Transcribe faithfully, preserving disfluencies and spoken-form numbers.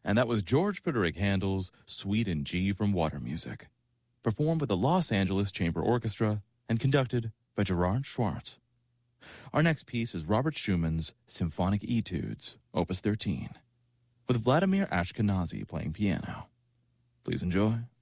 And that was George Frederick Handel's Suite in G from Water Music, performed with the Los Angeles Chamber Orchestra and conducted by Gerard Schwartz. Our next piece is Robert Schumann's Symphonic Etudes, Opus thirteen, with Vladimir Ashkenazy playing piano. Please enjoy.